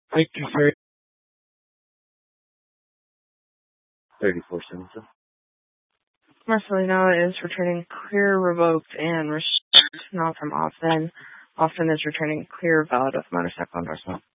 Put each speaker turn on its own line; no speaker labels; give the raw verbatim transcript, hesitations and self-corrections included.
Thank you, sir. thirty-four seventy.
Marcelino is returning clear, revoked, and restrict, not from Austin. Austin is returning clear, valid with motorcycle endorsement.